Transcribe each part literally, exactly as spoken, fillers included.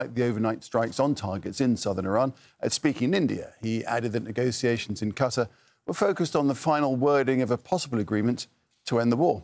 like the overnight strikes on targets in southern Iran. Uh, speaking in India, he added that negotiations in Qatar were focused on the final wording of a possible agreement to end the war.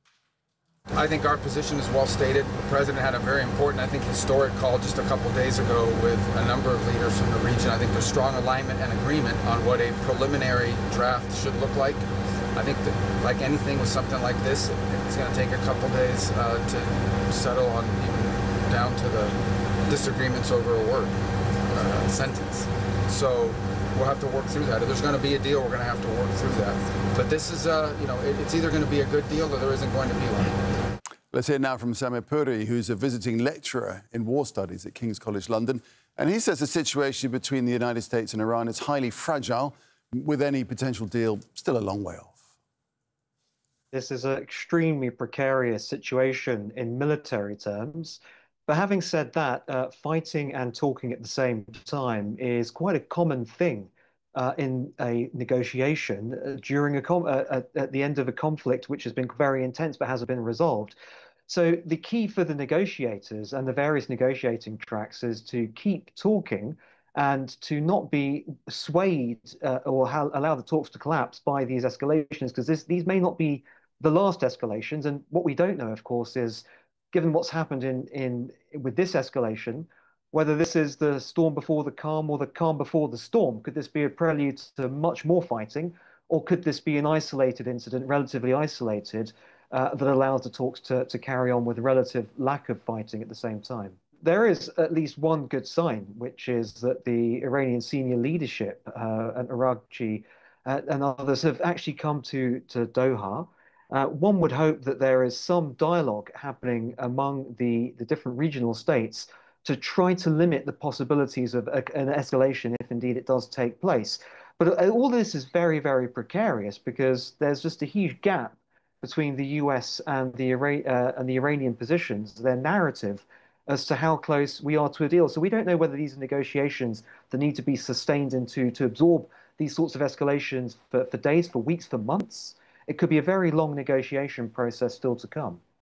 I think our position is well stated. The president had a very important, I think, historic call just a couple days ago with a number of leaders from the region. I think there's strong alignment and agreement on what a preliminary draft should look like. I think that, like anything with something like this, it's going to take a couple days uh, to settle on, even down to the disagreements over a word, uh, sentence. So we'll have to work through that. If there's going to be a deal, we're going to have to work through that. But this is, uh, you know, it, it's either going to be a good deal or there isn't going to be one. Let's hear now from Samir Puri, who's a visiting lecturer in war studies at King's College London. And he says the situation between the United States and Iran is highly fragile, with any potential deal still a long way off. This is an extremely precarious situation in military terms. But having said that, uh, fighting and talking at the same time is quite a common thing uh, in a negotiation uh, during a com uh, at, at the end of a conflict which has been very intense but hasn't been resolved. So the key for the negotiators and the various negotiating tracks is to keep talking and to not be swayed uh, or allow the talks to collapse by these escalations, because these may not be the last escalations. And what we don't know, of course, is, given what's happened in, in with this escalation, whether this is the storm before the calm or the calm before the storm. Could this be a prelude to much more fighting, or could this be an isolated incident, relatively isolated, uh, that allows the talks to, to carry on with relative lack of fighting at the same time? There is at least one good sign, which is that the Iranian senior leadership uh, and Araghchi uh, and others have actually come to, to Doha. Uh, one would hope that there is some dialogue happening among the, the different regional states to try to limit the possibilities of a, an escalation if indeed it does take place. But all this is very, very precarious, because there's just a huge gap between the U S and the, uh, and the Iranian positions, their narrative as to how close we are to a deal. So we don't know whether these are negotiations that need to be sustained into to absorb these sorts of escalations for, for days, for weeks, for months. It could be a very long negotiation process still to come.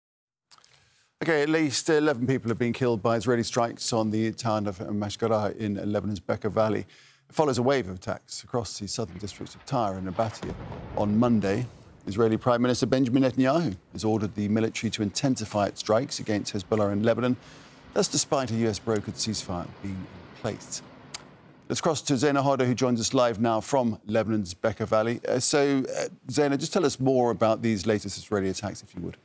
OK, at least eleven people have been killed by Israeli strikes on the town of Mashgharah in Lebanon's Bekaa Valley. It follows a wave of attacks across the southern districts of Tyre and Nabatea on Monday. Israeli Prime Minister Benjamin Netanyahu has ordered the military to intensify its strikes against Hezbollah in Lebanon. That's despite a U S-brokered ceasefire being in place. Let's cross to Zaina Hodder, who joins us live now from Lebanon's Bekaa Valley. Uh, so, uh, Zaina, just tell us more about these latest Israeli attacks, if you would.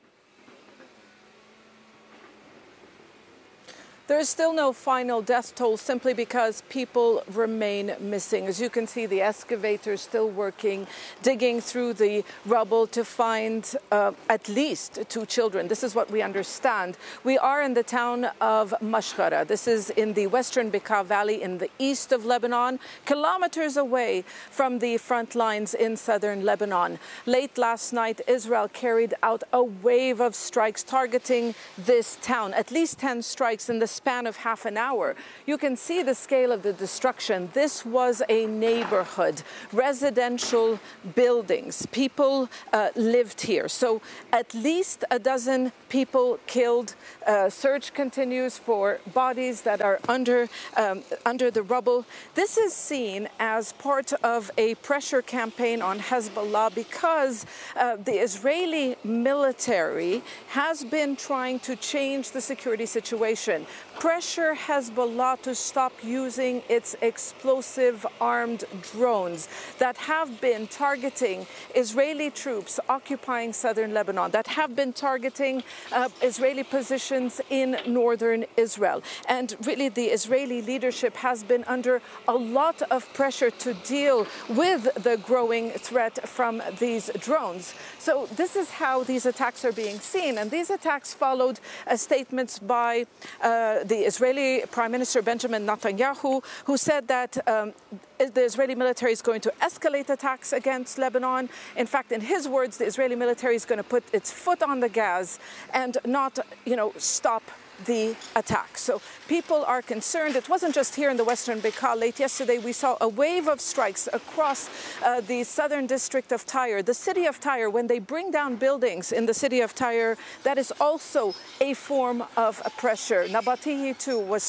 There is still no final death toll, simply because people remain missing. As you can see, the excavators still working, digging through the rubble to find uh, at least two children. This is what we understand. We are in the town of Mashgharah. This is in the western Bekaa Valley in the east of Lebanon, kilometers away from the front lines in southern Lebanon. Late last night, Israel carried out a wave of strikes targeting this town, at least ten strikes in the span of half an hour. You can see the scale of the destruction. This was a neighborhood, residential buildings. People uh, lived here. So at least a dozen people killed. Uh, search continues for bodies that are under, um, under the rubble. This is seen as part of a pressure campaign on Hezbollah, because uh, the Israeli military has been trying to change the security situation. Pressure Hezbollah to stop using its explosive armed drones that have been targeting Israeli troops occupying southern Lebanon, that have been targeting uh, Israeli positions in northern Israel. And really, the Israeli leadership has been under a lot of pressure to deal with the growing threat from these drones. So this is how these attacks are being seen. And these attacks followed uh, statements by uh, the Israeli Prime Minister Benjamin Netanyahu, who said that um, the Israeli military is going to escalate attacks against Lebanon. In fact, in his words, the Israeli military is going to put its foot on the gas and not, you know, stop the attack. So people are concerned. It wasn't just here in the western Bekaa. Late yesterday, we saw a wave of strikes across uh, the southern district of Tyre, the city of Tyre. When they bring down buildings in the city of Tyre, that is also a form of pressure. Nabatea too was